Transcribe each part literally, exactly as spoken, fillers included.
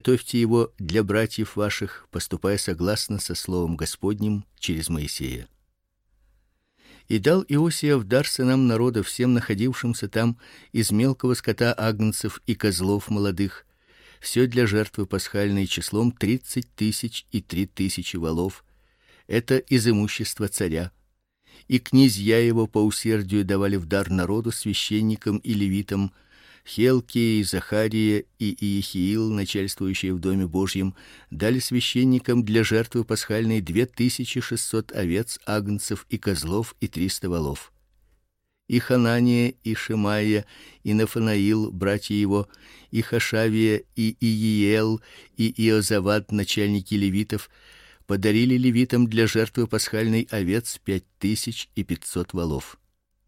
приготовьте его для братьев ваших, поступая согласно со словом Господним через Моисея. И дал Иосия в дар сынам народа, всем находившимся там, из мелкого скота агнцев и козлов молодых, все для жертвы пасхальной числом тридцать тысяч и три тысячи волов. Это из имущества царя. И князья его по усердию давали в дар народу, священникам и левитам, Хелкия и Захария и Иехиил, начальствующие в доме Божьем, дали священникам для жертвы пасхальной две тысячи шестьсот овец, агнцев и козлов и триста волов. И Ханания, и Шемаия, и Нафанаил, братья его, и Хашавия, и Иеел, и Иозавад, начальники левитов, подарили левитам для жертвы пасхальной овец пять тысяч и пятьсот волов.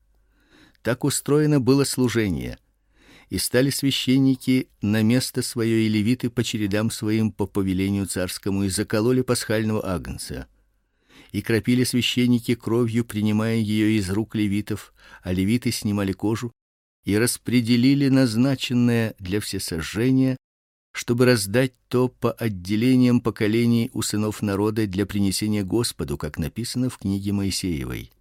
Так устроено было служение. И стали священники на место свое, и левиты по чередам своим по повелению царскому, и закололи пасхального агнца. И кропили священники кровью, принимая ее из рук левитов, а левиты снимали кожу и распределили назначенное для всесожжения, чтобы раздать то по отделениям поколений у сынов народа для принесения Господу, как написано в книге Моисеевой.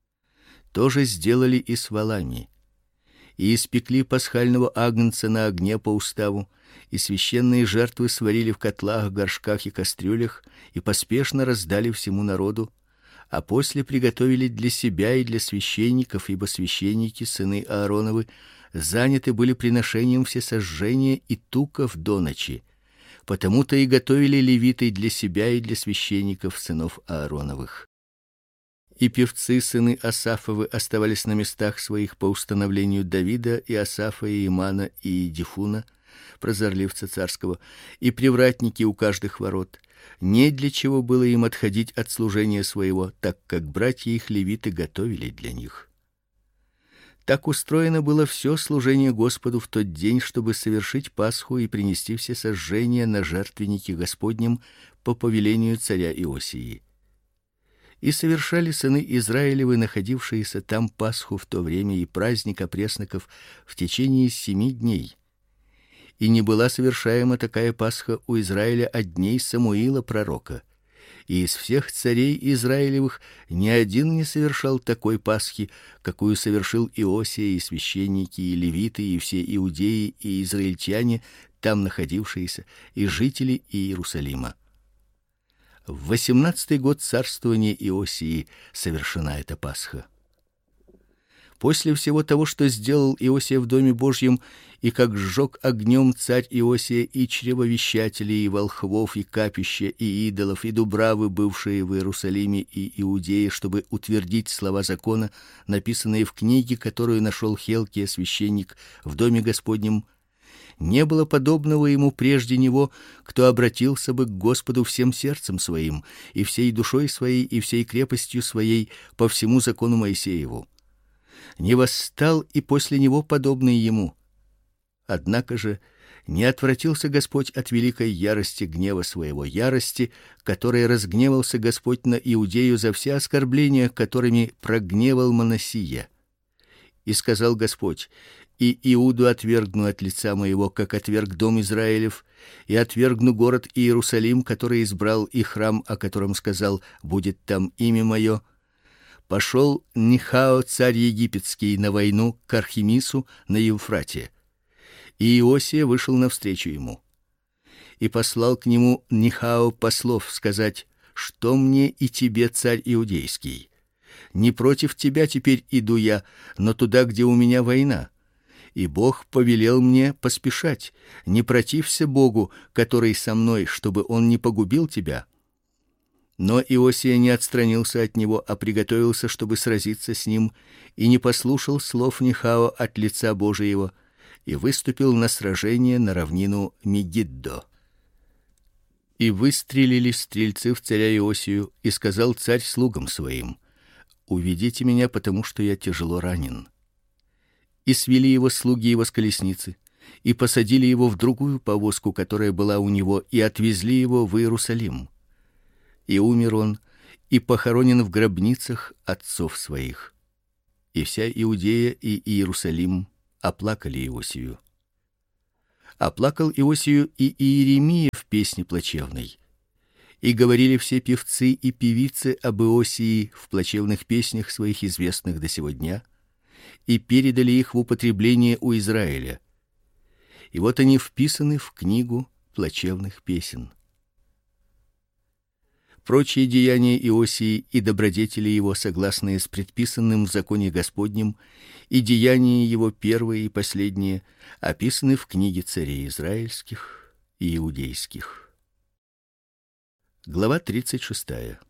То же сделали и с волами. И испекли пасхального агнца на огне по уставу, и священные жертвы сварили в котлах, горшках и кастрюлях, и поспешно раздали всему народу, а после приготовили для себя и для священников, ибо священники, сыны Аароновы, заняты были приношением всесожжения и туков до ночи. Потому-то и готовили левиты для себя и для священников, сынов Аароновых. И певцы, сыны Асафовы, оставались на местах своих по установлению Давида и Асафа и Имана и Едифуна, прозорливца царского, и привратники у каждых ворот. Не для чего было им отходить от служения своего, так как братья их левиты готовили для них. Так устроено было все служение Господу в тот день, чтобы совершить Пасху и принести все сожжения на жертвеннике Господнем по повелению царя Иосии. И совершали сыны Израилевы, находившиеся там, Пасху в то время и праздник опресноков в течение семи дней. И не была совершаема такая Пасха у Израиля от дней Самуила пророка. И из всех царей Израилевых ни один не совершал такой Пасхи, какую совершил Иосия, и священники, и левиты, и все иудеи, и израильтяне, там находившиеся, и жители Иерусалима. В восемнадцатый год царствования Иосии совершена эта Пасха. После всего того, что сделал Иосия в доме Божьем, и как сжег огнем царь Иосия и чревовещателей, и волхвов, и капища, и идолов, и дубравы, бывшие в Иерусалиме и Иудее, чтобы утвердить слова закона, написанные в книге, которую нашел Хелкия священник в доме Господнем, не было подобного ему прежде него, кто обратился бы к Господу всем сердцем своим, и всей душой своей, и всей крепостью своей по всему закону Моисееву. Не восстал и после него подобный ему. Однако же не отвратился Господь от великой ярости гнева своего, ярости, которой разгневался Господь на Иудею за все оскорбления, которыми прогневал Манассия. И сказал Господь: и Иуду отвергну от лица моего, как отверг дом Израилев, и отвергну город Иерусалим, который избрал, и храм, о котором сказал: будет там имя мое. Пошел Нихао, царь египетский, на войну к Архемису на Евфрате. И Иосия вышел навстречу ему. И послал к нему Нихао послов сказать: что мне и тебе, царь иудейский? Не против тебя теперь иду я, но туда, где у меня война. И Бог повелел мне поспешать. Не протився Богу, который со мной, чтобы он не погубил тебя. Но Иосия не отстранился от него, а приготовился, чтобы сразиться с ним, и не послушал слов Нихао от лица Божьего, и выступил на сражение на равнину Мегиддо. И выстрелили стрельцы в царя Иосию, и сказал царь слугам своим: уведите меня, потому что я тяжело ранен. И свели его слуги его с колесницы, и посадили его в другую повозку, которая была у него, и отвезли его в Иерусалим. И умер он, и похоронен в гробницах отцов своих. И вся Иудея и Иерусалим оплакали Иосию. Оплакал Иосию и Иеремия песни плачевной. И говорили все певцы и певицы об Иосии в плачевных песнях своих, известных до сего дня, и передали их в употребление у Израиля. И вот они вписаны в книгу плачевных песен. Прочие деяния Иосии и добродетели его, согласные с предписанным в законе Господнем, и деяния его первые и последние, описаны в книге царей израильских и иудейских. Глава тридцать шестая.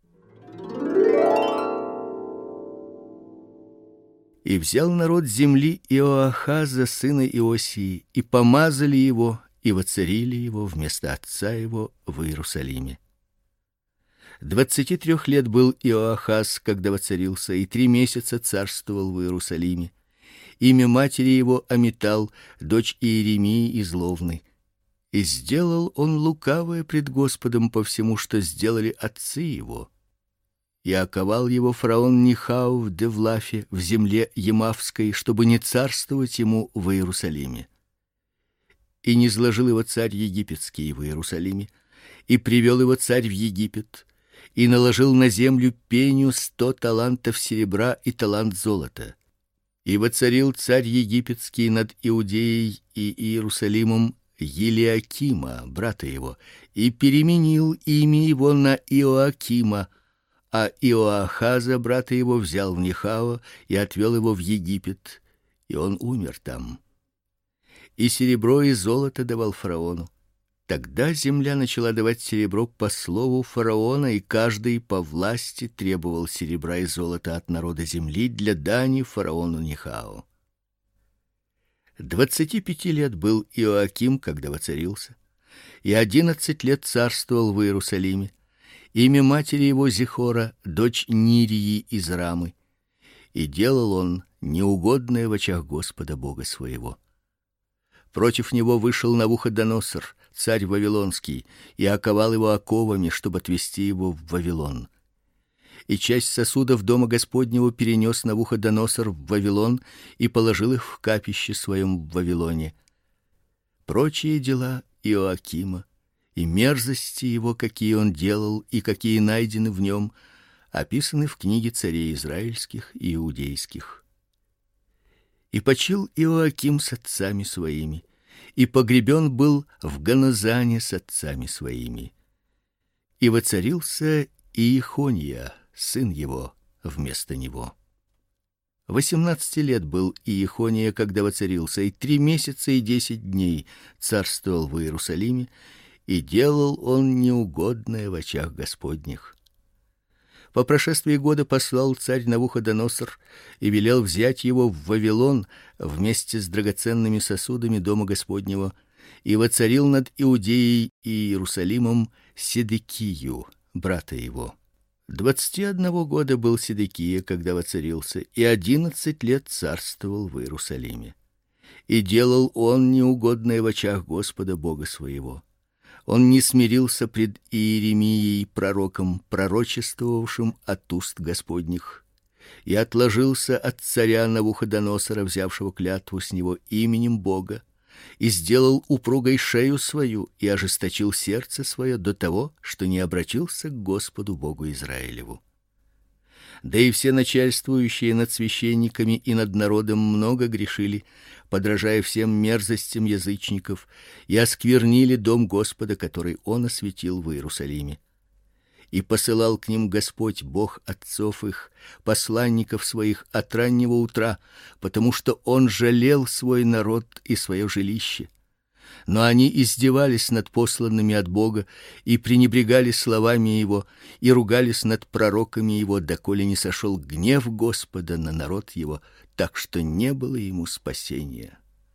И взял народ земли Иоахаза сына Иосии, и помазали его, и воцарили его вместо отца его в Иерусалиме. Двадцати трех лет был Иоахаз, когда воцарился, и три месяца царствовал в Иерусалиме. Имя матери его Амитал, дочь Иеремии из Ловны. И сделал он лукавое пред Господом по всему, что сделали отцы его. И оковал его фараон Нихау в Девлафе, в земле Емавской, чтобы не царствовать ему в Иерусалиме. И низложил его царь египетский в Иерусалиме, и привел его царь в Египет, и наложил на землю пеню сто талантов серебра и талант золота. И воцарил царь египетский над Иудеей и Иерусалимом Елиакима, брата его, и переменил имя его на Иоакима, а Иоахаза, брата его, взял в Нихао и отвел его в Египет, и он умер там. И серебро и золото давал фараону. Тогда земля начала давать серебро по слову фараона, и каждый по власти требовал серебра и золота от народа земли для дани фараону Нихао. Двадцати пяти лет был Иоаким, когда воцарился, и одиннадцать лет царствовал в Иерусалиме. Имя матери его Зихора, дочь Нирии из Рамы, и делал он неугодное в очах Господа Бога своего. Против него вышел Навуходоносор, царь вавилонский, и оковал его оковами, чтобы отвести его в Вавилон. И часть сосудов дома Господнего перенес Навуходоносор в Вавилон и положил их в капище своем в Вавилоне. Прочие дела Иоакима и мерзости его, какие он делал и какие найдены в нем, описаны в книге царей израильских и иудейских. И почил Иоаким с отцами своими, и погребен был в Ганазане с отцами своими. И воцарился Иехонья, сын его, вместо него. Восемнадцати лет был Иехонья, когда воцарился, и три месяца и десять дней царствовал в Иерусалиме, и делал он неугодное в очах Господних. По прошествии года послал царь Навуходоносор и велел взять его в Вавилон вместе с драгоценными сосудами дома Господнего, и воцарил над Иудеей и Иерусалимом Седекию, брата его. Двадцати одного года был Седекия, когда воцарился, и одиннадцать лет царствовал в Иерусалиме. И делал он неугодное в очах Господа Бога своего. Он не смирился пред Иеремией пророком, пророчествовавшим от уст Господних, и отложился от царя Навуходоносора, взявшего клятву с него именем Бога, и сделал упругой шею свою, и ожесточил сердце свое до того, что не обратился к Господу Богу Израилеву. Да и все начальствующие над священниками и над народом много грешили, подражая всем мерзостям язычников, и осквернили дом Господа, который он осветил в Иерусалиме. И посылал к ним Господь, Бог отцов их, посланников своих от раннего утра, потому что он жалел свой народ и свое жилище. Но они издевались над посланными от Бога и пренебрегали словами его, и ругались над пророками его, доколе не сошел гнев Господа на народ его, так что не было ему спасения.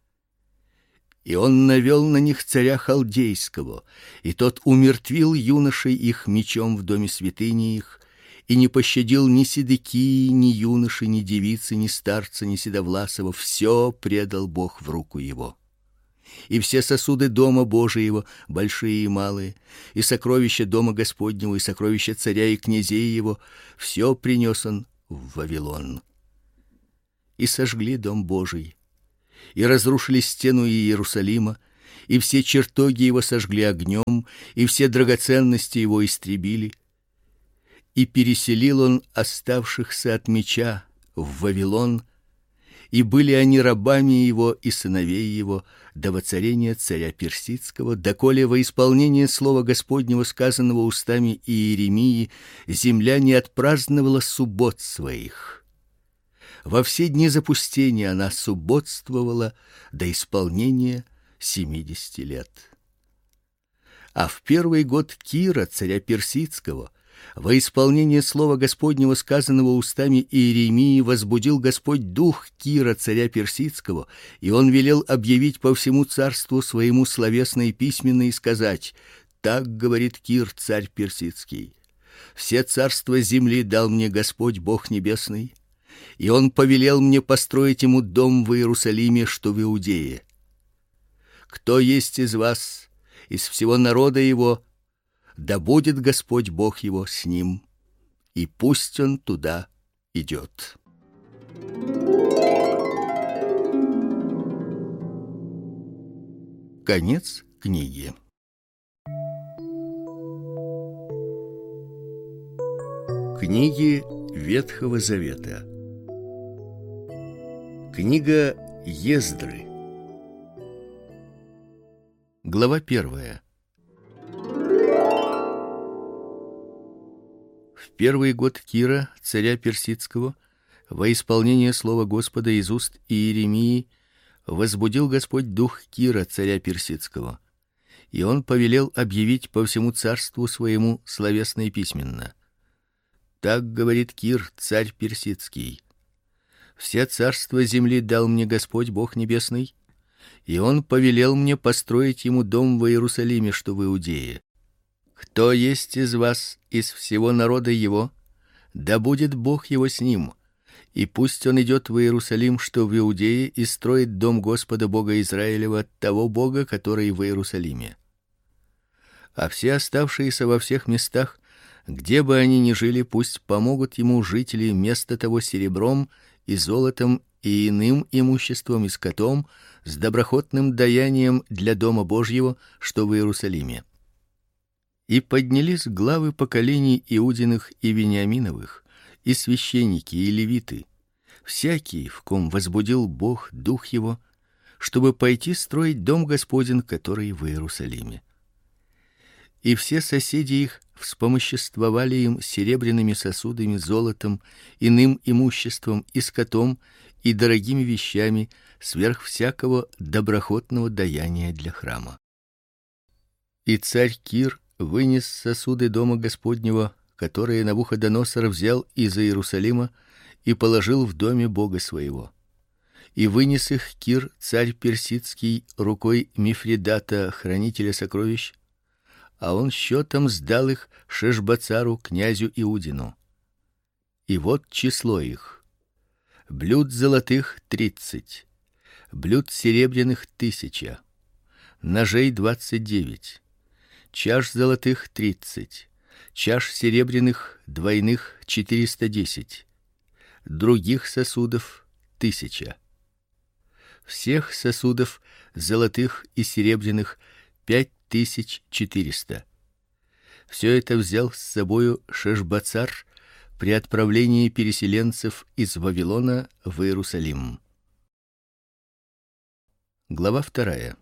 И он навел на них царя халдейского, и тот умертвил юношей их мечом в доме святыни их, и не пощадил ни седекии, ни юноши, ни девицы, ни старца, ни седовласого, все предал Бог в руку его. И все сосуды дома Божиего, большие и малые, и сокровища дома Господнего, и сокровища царя и князей его, все принес он в Вавилон. И сожгли дом Божий, и разрушили стену Иерусалима, и все чертоги его сожгли огнем, Иерусалим, и все драгоценности его истребили. И переселил он оставшихся от меча в Вавилон, и были они рабами его и сыновей его до воцарения царя персидского, доколе во исполнение слова Господнего, сказанного устами Иеремии, земля не отпраздновала суббот своих. Во все дни запустения она субботствовала до исполнения семидесяти лет. А в первый год Кира, царя персидского, во исполнение слова Господнего, сказанного устами Иеремии, возбудил Господь дух Кира, царя персидского, и он велел объявить по всему царству своему словесно и письменно и сказать: так говорит Кир, царь персидский: все царства земли дал мне Господь Бог небесный, и он повелел мне построить ему дом в Иерусалиме, что в Иудее. Кто есть из вас, из всего народа его, да будет Господь Бог его с ним, и пусть он туда идет. Конец книги. Книги Ветхого Завета. Книга Ездры. Глава первая. В первый год Кира, царя персидского, во исполнение слова Господа из уст Иеремии, возбудил Господь дух Кира, царя персидского, и он повелел объявить по всему царству своему словесно и письменно: так говорит Кир, царь персидский: все царства земли дал мне Господь Бог небесный, и он повелел мне построить ему дом в Иерусалиме, что в Иудее. Кто есть из вас, из всего народа его, да будет Бог его с ним, и пусть он идет в Иерусалим, что в Иудее, и строит дом Господа Бога Израилева, того Бога, который в Иерусалиме. А все оставшиеся во всех местах, где бы они ни жили, пусть помогут ему жители места того серебром и золотом и иным имуществом и скотом, с доброхотным даянием для дома Божьего, что в Иерусалиме. И поднялись главы поколений Иудиных и Вениаминовых, и священники, и левиты, всякий, в ком возбудил Бог дух его, чтобы пойти строить дом Господень, который в Иерусалиме. И все соседи их вспомоществовали им серебряными сосудами, золотом, иным имуществом и скотом, и дорогими вещами, сверх всякого доброхотного даяния для храма. И царь Кир вынес сосуды дома Господнего, которые Навуходоносор взял из Иерусалима, и положил в доме Бога своего. И вынес их Кир, царь персидский, рукой Мифридата, хранителя сокровищ, а он счетом сдал их Шешбацару, князю Иудину. И вот число их: блюд золотых тридцать, блюд серебряных тысяча, ножей двадцать девять, чаш золотых тридцать, чаш серебряных двойных четыреста десять, других сосудов тысяча. Всех сосудов золотых и серебряных пять тысяч четыреста. Все это взял с собою Шешбацар при отправлении переселенцев из Вавилона в Иерусалим. Глава вторая.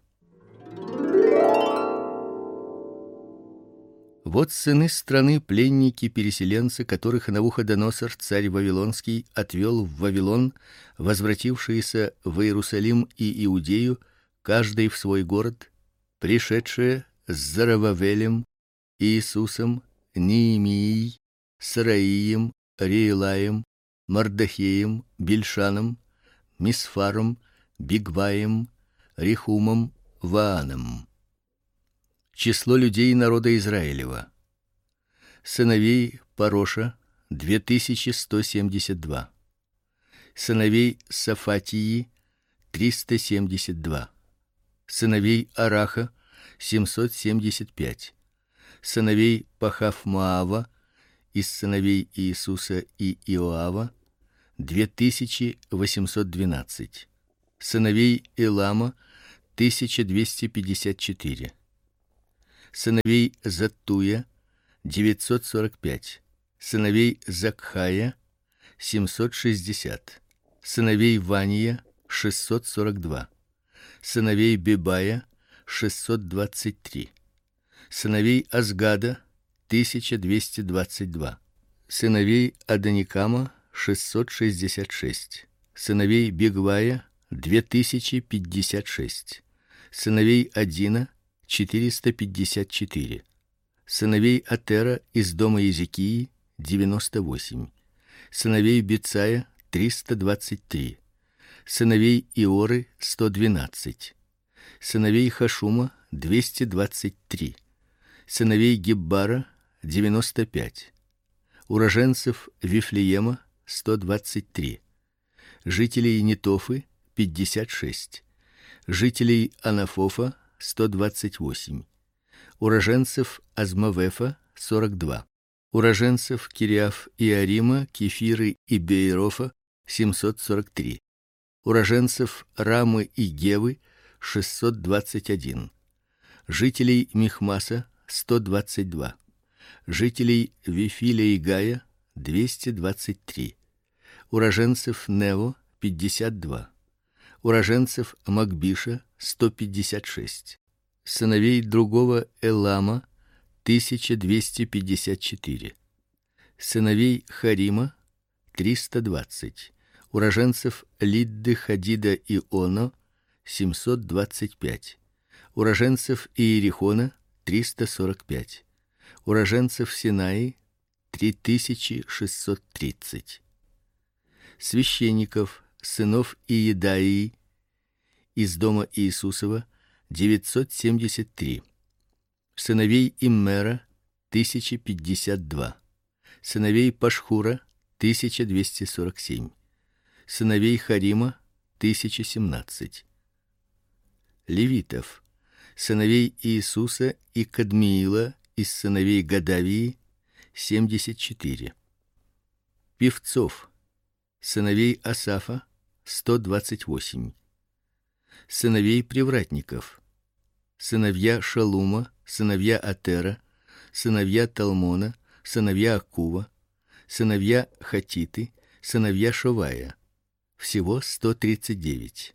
Вот сыны страны пленники переселенцы, которых Навуходоносор, царь вавилонский, отвел в Вавилон, возвратившиеся в Иерусалим и Иудею, каждый в свой город, пришедшие с Зарававелем, Иисусом, Неемией, Сараием, Реилаем, Мардахеем, Бильшаном, Мисфаром, Бигваем, Рехумом, Вааном. Число людей народа Израилева: сыновей Пароша две тысячи сто семьдесят два, сыновей Сафатии триста семьдесят два, сыновей Араха семьсот семьдесят пять, сыновей Пахав-Моава из сыновей Иисуса и Иоава две тысячи восемьсот двенадцать, сыновей Илама тысяча двести пятьдесят четыре, сыновей Заттуя девятьсот сорок пять, сыновей Закхая семьсот шестьдесят, сыновей Вания шестьсот сорок два, сыновей Бебая шестьсот двадцать три, сыновей Азгада тысяча двести двадцать два, сыновей Адоникама шестьсот шестьдесят шесть, сыновей Бигвая две тысячи пятьдесят шесть, сыновей Адина четыреста пятьдесят четыре, сыновей Атера из дома Езекии девяносто восемь, сыновей Бицая триста двадцать три, сыновей Иоры сто двенадцать, сыновей Хашума двести двадцать три, сыновей Гиббара девяносто пять, уроженцев Вифлеема сто двадцать три, жителей Нетофы пятьдесят шесть, жителей Анафофа сто двадцать восемь, уроженцев Азмавефа сорок два, уроженцев Кириаф и Арима, Кефиры и Бейрофа семьсот сорок три, уроженцев Рамы и Гевы шестьсот двадцать один, жителей Михмаса сто двадцать два, жителей Вифиля и Гая двести двадцать три, уроженцев Нево пятьдесят два, уроженцев Макбиша сто пятьдесят шесть, сыновей другого Элама тысяча двести пятьдесят четыре, сыновей Харима триста двадцать, уроженцев Лидды, Хадида и Оно семьсот двадцать пять, уроженцев Иерихона триста сорок пять, уроженцев Синаи три тысячи шестьсот тридцать, священников, сынов Иедаии из дома Иисусова девятьсот семьдесят три, сыновей Иммера тысяча пятьдесят два, сыновей Пашхура тысяча двести сорок семь, сыновей Харима тысяча семнадцать, левитов, сыновей Иисуса и Кадмиила из сыновей Гадавии семьдесят четыре, певцов, сыновей Асафа сто двадцать восемь, сыновей привратников, сыновья Шалума, сыновья Атера, сыновья Талмона, сыновья Акува, сыновья Хатиты, сыновья Шовая, всего сто тридцать девять,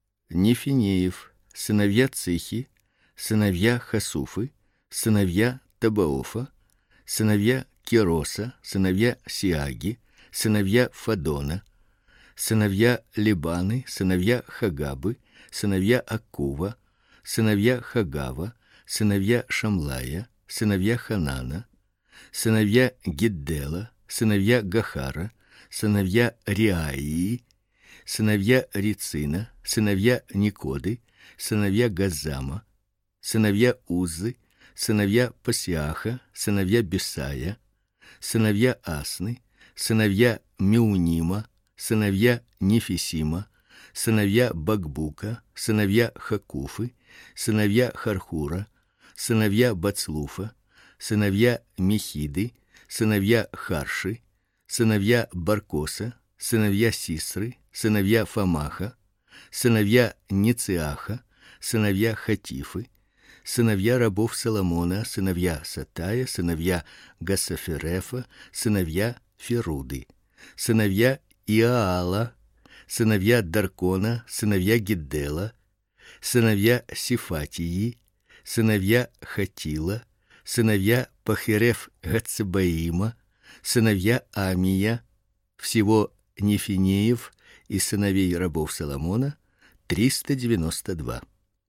Нефинеев, сыновья Цихи, сыновья Хасуфы, сыновья Табаофа, сыновья Кероса, сыновья Сиаги, сыновья Фадона, сыновья Либаны, сыновья Хагабы, сыновья Акува, сыновья Хагава, сыновья Шамлая, сыновья Ханана, сыновья Гиддела, сыновья Гахара, сыновья Риаии, сыновья Рицина, сыновья Никоды, сыновья Газама, сыновья Уззы, сыновья Пасиаха, сыновья Бесая, сыновья Асны, сыновья Меунима, сыновья Нефисима, сыновья Багбука, сыновья Хакуфы, сыновья Хархура, сыновья Бацлуфа, сыновья Михиды, сыновья Харши, сыновья Баркоса, сыновья Сисры, сыновья Фамаха, сыновья Нициаха, сыновья Хатифы, сыновья рабов Соломона, сыновья Сатая, сыновья Гасаферефа, сыновья Феруды, сыновья Иаала, сыновья Даркона, сыновья Гиддела, сыновья Сифатии, сыновья Хатила, сыновья Пахереф Гацебаима, сыновья Амия, всего Нефинеев и сыновей рабов Соломона триста девяносто два.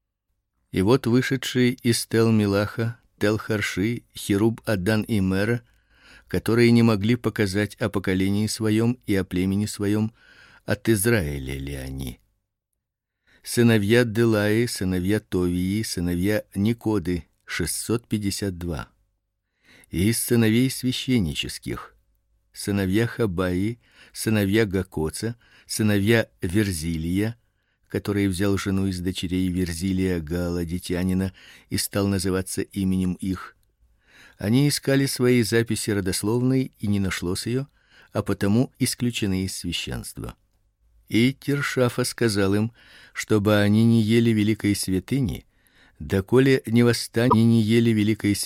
И вот вышедшие из Тел-Милаха, Тел-Харши, Херуб-Аддан и Мера, которые не могли показать о поколении своем и о племени своем, от Израиля ли они. Сыновья Делаи, сыновья Товии, сыновья Никоды шестьсот пятьдесят два. И из сыновей священнических: сыновья Хабаи, сыновья Гакоца, сыновья Верзилия, который взял жену из дочерей Верзилия галадитянина и стал называться именем их. Они искали свои записи родословной, и не нашлось ее, а потому исключены из священства. И Тиршафа сказал им, чтобы они не ели великой святыни, доколе не восстане, не ели великой